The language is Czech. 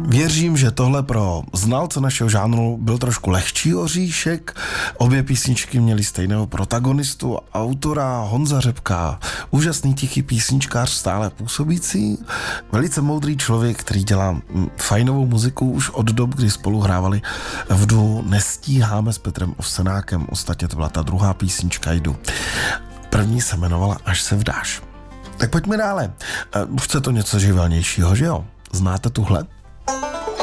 Věřím, že tohle pro znalce našeho žánru byl trošku lehčí oříšek. Obě písničky měly stejného protagonistu, autora Honza Řepka, úžasný tichý písničkář, stále působící, velice moudrý člověk, který dělá fajnovou muziku už od dob, kdy spolu hrávali v duo Nestíháme s Petrem Ovsenákem. Ostatně to byla ta druhá písnička Jdu. První se jmenovala Až se vdáš. Tak pojďme dále. Už je to něco živelnějšího, že jo? Znáte tuhle?